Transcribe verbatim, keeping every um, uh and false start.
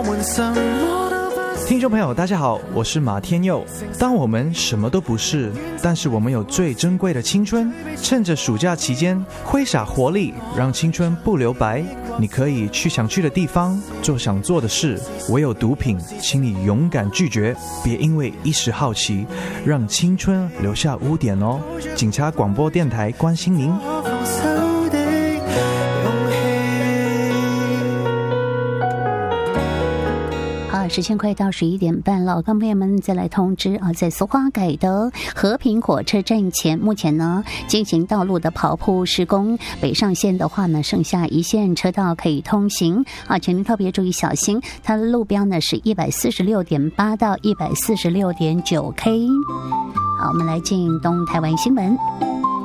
听众朋友大家好，我是马天佑。当我们什么都不是，但是我们有最珍贵的青春，趁着暑假期间挥洒活力，让青春不留白。你可以去想去的地方，做想做的事，唯有毒品请你勇敢拒绝，别因为一时好奇让青春留下污点哦。警察广播电台关心您。 时间快到十一点半了，跟朋友们再来通知啊，在苏花改的和平火车站前，目前呢进行道路的刨铺施工，北上线的话呢，剩下一线车道可以通行啊，请您特别注意小心。它的路标呢是一百四十六点八到一百四十六点九 K。好，我们来进东台湾新闻。